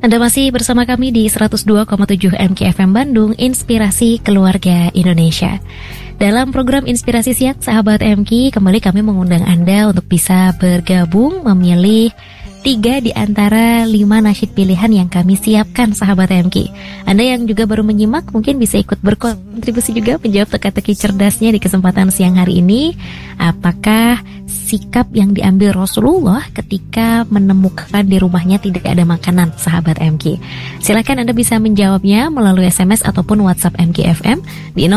Anda masih bersama kami di 102,7 MKFM Bandung, Inspirasi Keluarga Indonesia. Dalam program Inspirasi Siang, sahabat MK, kembali kami mengundang Anda untuk bisa bergabung memilih 3 di antara 5 nasyid pilihan yang kami siapkan, sahabat MK. Anda yang juga baru menyimak mungkin bisa ikut berkontribusi juga menjawab teka-teki cerdasnya di kesempatan siang hari ini. Apakah sikap yang diambil Rasulullah ketika menemukan di rumahnya tidak ada makanan, sahabat MK? Silakan Anda bisa menjawabnya melalui SMS ataupun WhatsApp MKFM di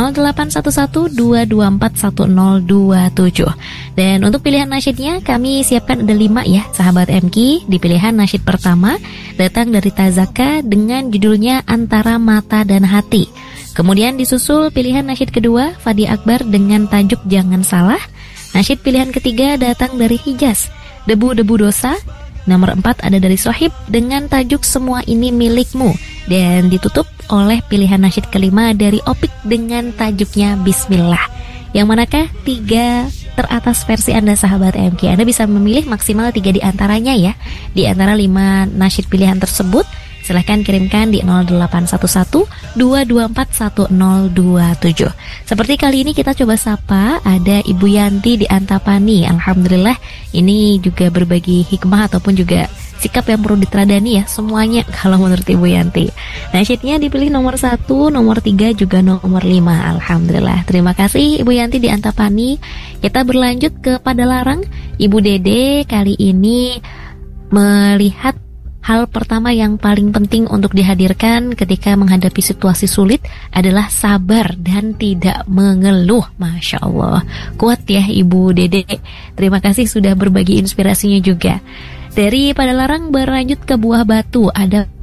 0811-224-1027. Dan untuk pilihan nasyidnya kami siapkan ada 5 ya, sahabat MK. Di pilihan nasyid pertama datang dari Tazaka dengan judulnya Antara Mata dan Hati. Kemudian disusul pilihan nasyid kedua Fadi Akbar dengan tajuk Jangan Salah. Nasyid pilihan ketiga datang dari Hijaz, Debu-Debu Dosa. Nomor 4 ada dari Sohib dengan tajuk Semua Ini Milikmu. Dan ditutup oleh pilihan nasyid kelima dari Opik dengan tajuknya Bismillah. Yang manakah 3 teratas versi Anda, sahabat MK? Anda bisa memilih maksimal 3 di antaranya ya. Di antara 5 nasyid pilihan tersebut, silahkan kirimkan di 0811-224-1027. Seperti kali ini kita coba sapa, ada Ibu Yanti di Antapani. Alhamdulillah, ini juga berbagi hikmah ataupun juga sikap yang perlu diteladani ya semuanya kalau menurut Ibu Yanti. Nasyidnya dipilih nomor 1, nomor 3, juga nomor 5. Alhamdulillah. Terima kasih Ibu Yanti di Antapani. Kita berlanjut ke Padalarang. Ibu Dede kali ini melihat hal pertama yang paling penting untuk dihadirkan ketika menghadapi situasi sulit adalah sabar dan tidak mengeluh. Masya Allah, kuat ya Ibu Dede. Terima kasih sudah berbagi inspirasinya juga. Dari Padalarang berlanjut ke Buah Batu, ada